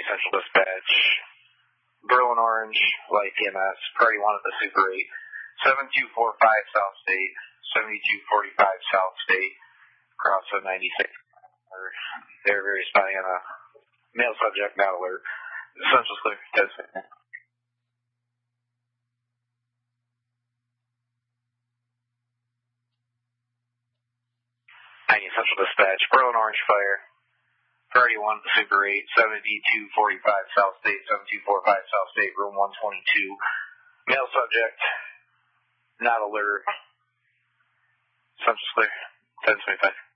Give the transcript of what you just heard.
Central Dispatch. Berlin Orange, Light EMS, Priority 1 at the Super 8. 7245 South State, 7245 South State, across the 96. They're very spotting on a male subject, not alert. Central clear. 10 seconds. Central Dispatch, Berlin Orange Fire, Priority 1 at the Super 8, 7245 South State, 7245 South State, room 122. Male subject, not alert. Central clear. 10:25.